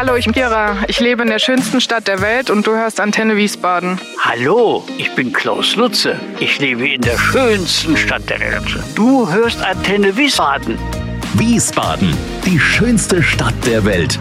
Hallo, ich bin Kira. Ich lebe in der schönsten Stadt der Welt und du hörst Antenne Wiesbaden. Hallo, ich bin Klaus Lutze. Ich lebe in der schönsten Stadt der Welt. Du hörst Antenne Wiesbaden. Wiesbaden, die schönste Stadt der Welt.